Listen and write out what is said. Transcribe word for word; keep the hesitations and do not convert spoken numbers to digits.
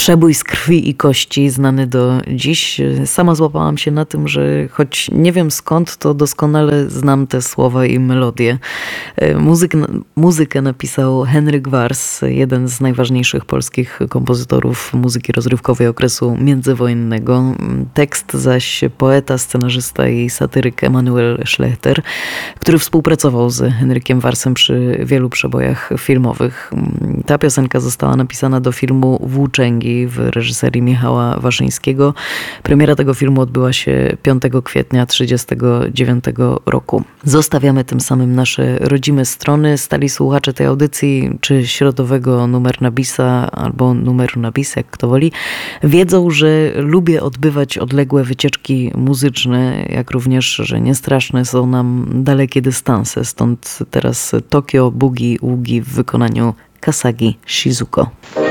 Przebój z krwi i kości, znany do dziś. Sama złapałam się na tym, że choć nie wiem skąd, to doskonale znam te słowa i melodie. Muzyk, muzykę napisał Henryk Wars, jeden z najważniejszych polskich kompozytorów muzyki rozrywkowej okresu międzywojennego. Tekst zaś poeta, scenarzysta i satyryk Emanuel Schlechter, który współpracował z Henrykiem Warsem przy wielu przebojach filmowych. Ta piosenka została napisana do filmu Włóczęgi w reżyserii Michała Waszyńskiego. Premiera tego filmu odbyła się piątego kwietnia trzydziestego dziewiątego roku. Zostawiamy tym samym nasze rodzime strony. Stali słuchacze tej audycji, czy środowego numer na bisa, albo numeru na bis, jak kto woli, wiedzą, że lubię odbywać odległe wycieczki muzyczne, jak również, że niestraszne są nam dalekie dystanse. Stąd teraz Tokio Boogie Woogie w wykonaniu Kasagi Shizuko.